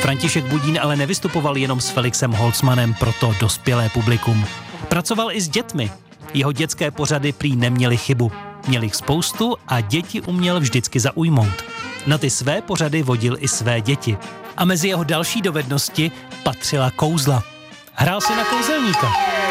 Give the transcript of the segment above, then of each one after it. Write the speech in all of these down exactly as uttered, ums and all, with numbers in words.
František Budín ale nevystupoval jenom s Felixem Holzmanem pro to dospělé publikum. Pracoval i s dětmi. Jeho dětské pořady prý neměly chybu. Měl jich spoustu a děti uměl vždycky zaujmout. Na ty své pořady vodil i své děti. A mezi jeho další dovednosti patřila kouzla. Hrál si na kouzelníka.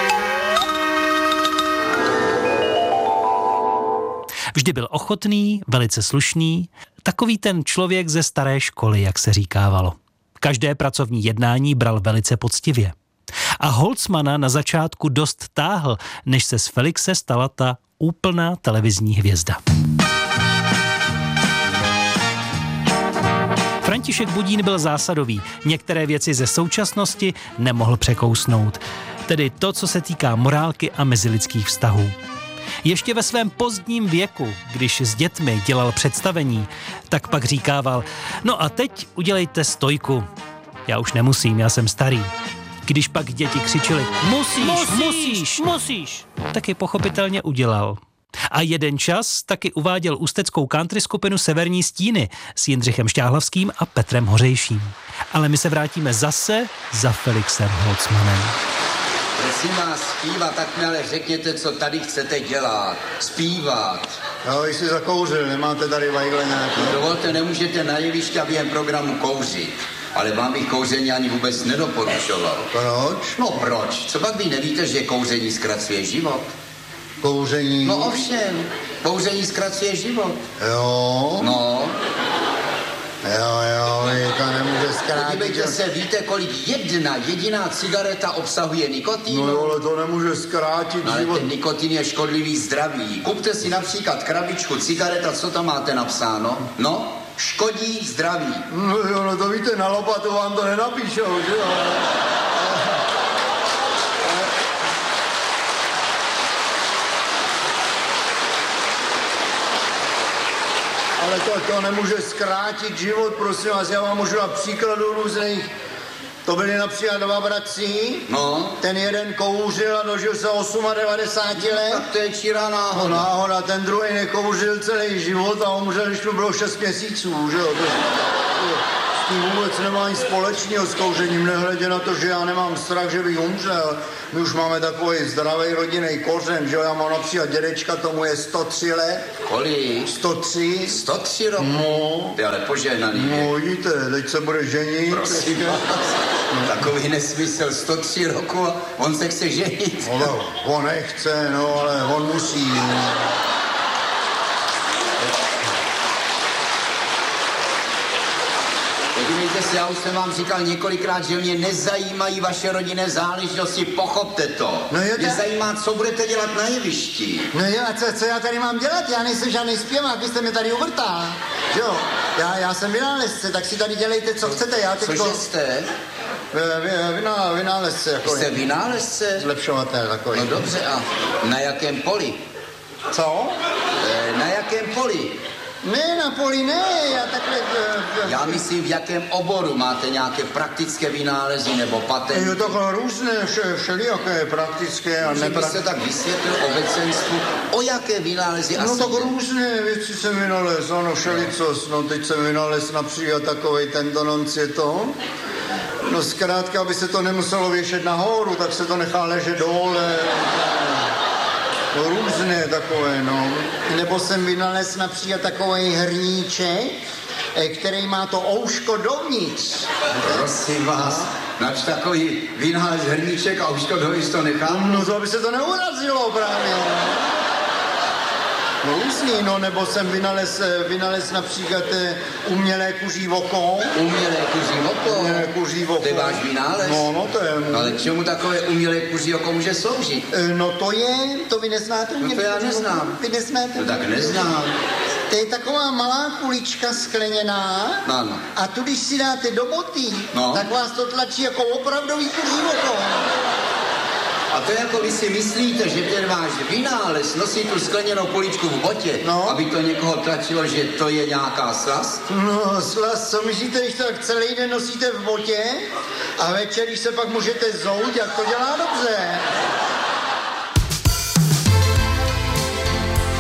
Vždy byl ochotný, velice slušný, takový ten člověk ze staré školy, jak se říkávalo. Každé pracovní jednání bral velice poctivě. A Holzmana na začátku dost táhl, než se z Felixe stala ta úplná televizní hvězda. František Budín byl zásadový, některé věci ze současnosti nemohl překousnout. Tedy to, co se týká morálky a mezilidských vztahů. Ještě ve svém pozdním věku, když s dětmi dělal představení, tak pak říkával, no a teď udělejte stojku. Já už nemusím, já jsem starý. Když pak děti křičeli, musíš, musíš, musíš, musíš, tak je pochopitelně udělal. A jeden čas taky uváděl ústeckou country skupinu Severní stíny s Jindřichem Šťáhlavským a Petrem Hořejším. Ale my se vrátíme zase za Felixem Holzmanem. Prosím vás, zpívat, tak mi ale řekněte, co tady chcete dělat. Zpívat. Jo, vy jsi zakouřil, nemáte tady vajgle nějaký. No, dovolte, nemůžete na jevišti a během programu kouřit. Ale vám bych kouření ani vůbec nedoporučoval. Proč? No proč? Co pak vy nevíte, že kouření zkracuje život? Kouření? No ovšem, kouření zkracuje život. Jo? No. Jo, jo, to nemůže zkrátit. Podívejte se, víte, kolik jedna jediná cigareta obsahuje nikotin? No jo, ale to nemůže zkrátit no, ale život. ten nikotin je škodlivý zdraví. Kupte si například krabičku cigareta, co tam máte napsáno? No, škodí zdraví. No jo, no to víte, na lopatu vám to nenapíšou, že jo? Ale to, to nemůže zkrátit život, prosím vás, já vám můžu dát příkladu různých. To byli například dva bratři, no. Ten jeden kouřil a dožil se devadesát osm let. Tak to je čirá náhoda. No, náhoda, ten druhý nekouřil celý život a umřel, když mu bylo šest měsíců, že jo. To, to, s tím vůbec nemá nic společného s kouřením, nehledě na to, že já nemám strach, že bych umřel. My už máme takový zdravý rodinný kořen, že jo, já mám například dědečka, tomu je sto tři let. Kolik? sto tři. sto tři roku? No. Ty ale požehnaný. No, vidíte, teď se bude ženit. Prosím vás, no. Takový nesmysl, sto tři roku a on se chce ženit. No, on nechce, no, ale on musí. Podívejte se, já už jsem vám říkal několikrát, že mě nezajímají vaše rodinné záležitosti, pochopte to. No jo, mě ta... zajímá, co budete dělat na jevišti. No jo, a co, co já tady mám dělat? Já nejsem žádný zpěvák, vy jste mě tady uvrtal. Jo, já, já jsem vynálezce, tak si tady dělejte, co chcete. Já teďko... Cože jste? Vyná, vynálezce. Jako jste vynálezce? Zlepšovatel takový. No dobře, a na jakém poli? Co? E, na jakém poli? Ne, na poli ne, já takhle... Já myslím, v jakém oboru máte nějaké praktické vynálezy nebo patenty? Jo, takhle různé, vše, všelijaké praktické a nepraktické. Že byste tak vysvětlil obecenstvu, o jaké vynálezy asi No tak jde? různé věci jsem vynalez, ano, všelicos, no teď jsem vynalez například takovej tento nonc je to. No zkrátka, aby se to nemuselo věšet nahoru, tak se to nechá ležet dole. No, různé takové, no. Nebo jsem vynalez například takový hrníček, který má to ouško dovnitř. Prosím vás, nač takový vynález hrníček a ouško dovnitř to nechám? No to by se to neurazilo právě. No různý, no, nebo jsem vynalez, vynalez například umělé kuří oko. Umělé kuří oko? Umělé kuří oko. To je váš vynález? No, no to je... No, ale k čemu takové umělé kuří oko může sloužit? No to je, to vy neznáte umělé. No to já neznám. Vy neznáte? No tak neznám. To je taková malá kulička skleněná. Ano. A tu, když si dáte do boty, no. tak vás to tlačí jako opravdový kuří oko. A to jako vy si myslíte, že ten váš vynález nosí tu skleněnou kuličku v botě, no. Aby to někoho tlačilo, že to je nějaká slast? No, slast, co myslíte, když to tak celý den nosíte v botě a večer, když se pak můžete zout, jak to dělá dobře.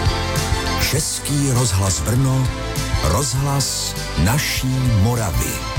Český rozhlas Brno, rozhlas naší Moravy.